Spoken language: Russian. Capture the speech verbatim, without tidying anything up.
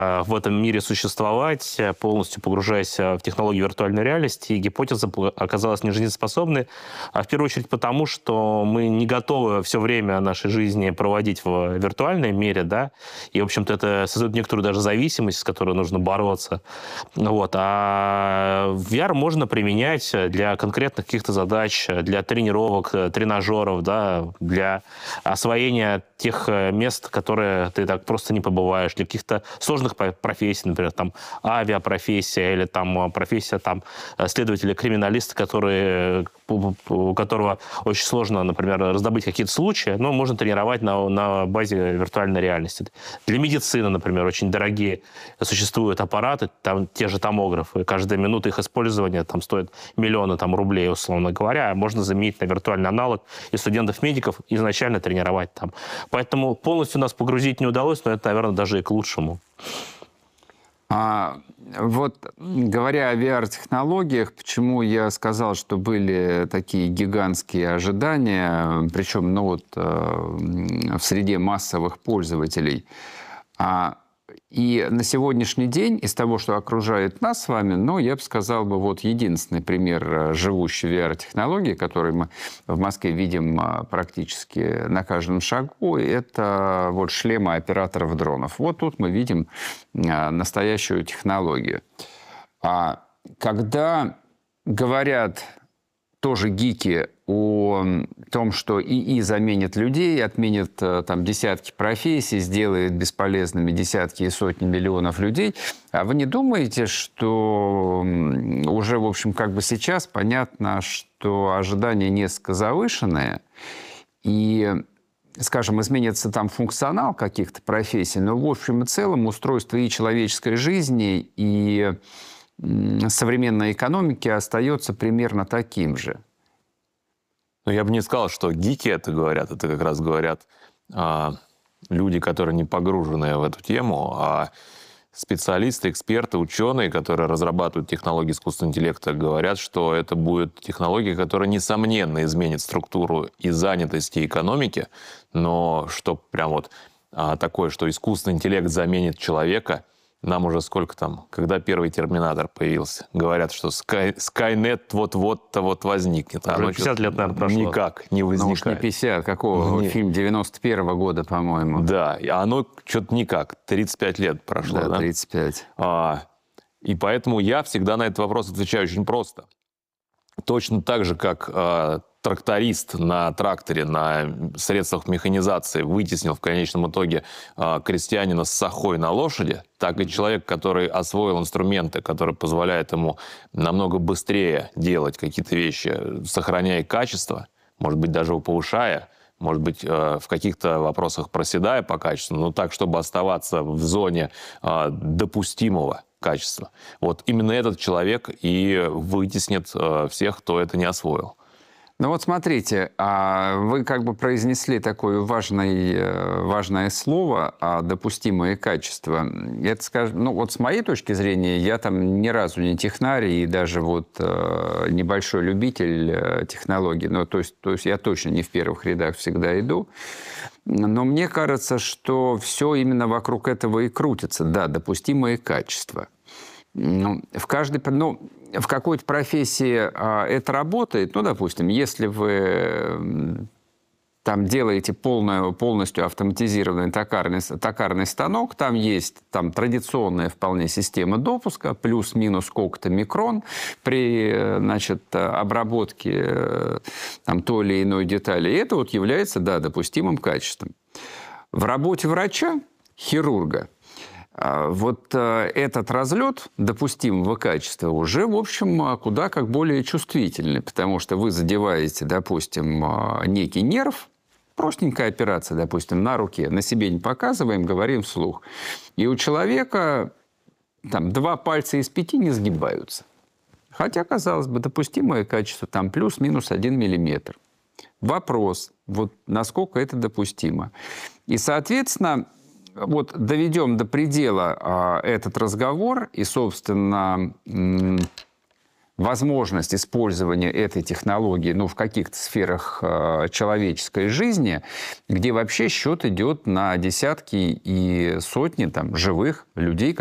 в этом мире существовать, полностью погружаясь в технологию виртуальной реальности, и гипотеза оказалась не жизнеспособной, а в первую очередь потому, что мы не готовы все время нашей жизни проводить в виртуальном мире, да, и, в общем-то, это создает некоторую даже зависимость, с которой нужно бороться. Вот. А ви ар можно применять для конкретных каких-то задач, для тренировок, тренажеров, да, для освоения тех мест, которые ты так просто не побываешь, для каких-то сложных профессий, например, там авиапрофессия или там профессия там следователя-криминалиста, который, у которого очень сложно, например, раздобыть какие-то случаи, но можно тренировать на, на базе виртуальной реальности. Для медицины, например, очень дорогие существуют аппараты, там те же томографы, каждая минута их использования там стоит миллионы там, рублей, условно говоря, можно заменить на виртуальный аналог и студентов-медиков изначально тренировать там. Поэтому полностью нас погрузить не удалось, но это, наверное, даже и к лучшему. А, вот говоря о ви ар-технологиях, почему я сказал, что были такие гигантские ожидания, причем ну, вот, э, в среде массовых пользователей. А, и на сегодняшний день из того, что окружает нас с вами, ну, я бы сказал, бы, вот единственный пример живущей ви ар-технологии, который мы в Москве видим практически на каждом шагу, это вот шлемы операторов дронов. Вот тут мы видим настоящую технологию. А когда говорят тоже гики о том, что ИИ заменит людей, отменит там, десятки профессий, сделает бесполезными десятки и сотни миллионов людей. А вы не думаете, что уже, в общем, как бы сейчас понятно, что ожидания несколько завышенные, и, скажем, изменится там функционал каких-то профессий, но, в общем и целом, устройство и человеческой жизни, и современной экономики остается примерно таким же? Ну, я бы не сказал, что гики это говорят. Это как раз говорят а, люди, которые не погружены в эту тему, а специалисты, эксперты, ученые, которые разрабатывают технологии искусственного интеллекта, говорят, что это будет технология, которая, несомненно, изменит структуру и занятости, и экономики, но что прям вот а, такое, что искусственный интеллект заменит человека, нам уже сколько там, когда первый «Терминатор» появился, говорят, что Sky, Skynet вот-вот-то вот возникнет. Уже пятьдесят лет, наверное, прошло. Никак не возникает. Ну уж не пятьдесят, какого? Не. Фильм девяносто первого года, по-моему. Да, и оно что-то никак. тридцать пять лет прошло, да? Да, тридцать пять. А, и поэтому я всегда на этот вопрос отвечаю очень просто. Точно так же, как а, тракторист на тракторе, на средствах механизации вытеснил в конечном итоге а, крестьянина с сахой на лошади, так и человек, который освоил инструменты, которые позволяют ему намного быстрее делать какие-то вещи, сохраняя качество, может быть, даже его повышая, может быть, в каких-то вопросах проседая по качеству, но так, чтобы оставаться в зоне допустимого качества. Вот именно этот человек и вытеснит всех, кто это не освоил. Ну вот смотрите, вы как бы произнесли такое важное, важное слово, допустимое качество. Это, скажем, ну вот с моей точки зрения, я там ни разу не технарь и даже вот небольшой любитель технологий, ну то есть, то есть я точно не в первых рядах всегда иду. Но мне кажется, что все именно вокруг этого и крутится. Да, допустимое качество. Ну, в каждой, ну, в какой-то профессии а, это работает. Ну, допустим, если вы там делаете полную, полностью автоматизированный токарный, токарный станок, там есть там, традиционная вполне система допуска, плюс-минус сколько-то микрон при значит, обработке там, той или иной детали. И это вот является, да, допустимым качеством. В работе врача, хирурга, вот этот разлет допустимого качества уже, в общем, куда как более чувствительный, потому что вы задеваете, допустим, некий нерв, простенькая операция, допустим, на руке, на себе не показываем, говорим вслух. И у человека там, два пальца из пяти не сгибаются. Хотя, казалось бы, допустимое качество там плюс-минус один миллиметр. Вопрос, вот насколько это допустимо. И, соответственно, вот доведем до предела а, этот разговор, и, собственно, м- возможность использования этой технологии, ну, в каких-то сферах э, человеческой жизни, где вообще счет идет на десятки и сотни там живых людей,